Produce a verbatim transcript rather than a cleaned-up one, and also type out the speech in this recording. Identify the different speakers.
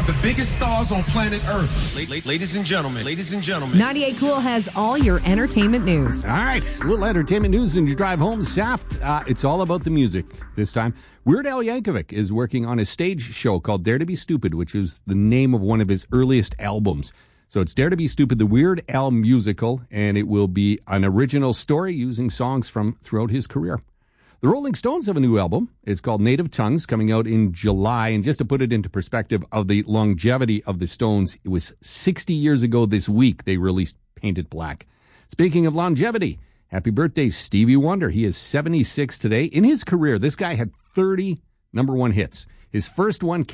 Speaker 1: of the biggest stars on planet Earth. Ladies and gentlemen, ladies and gentlemen.
Speaker 2: ninety-eight Cool has all your entertainment news.
Speaker 3: All right, a little entertainment news in your drive home this aft. Uh, it's all about the music this time. Weird Al Yankovic is working on a stage show called Dare to Be Stupid, which is the name of one of his earliest albums. So it's Dare to Be Stupid, the Weird Al musical, and it will be an original story using songs from throughout his career. The Rolling Stones have a new album. It's called Native Tongues, coming out in July. And just to put it into perspective of the longevity of the Stones, it was sixty years ago this week they released Paint It Black. Speaking of longevity, happy birthday, Stevie Wonder. He is seventy-six today. In his career, this guy had thirty number one hits. His first one came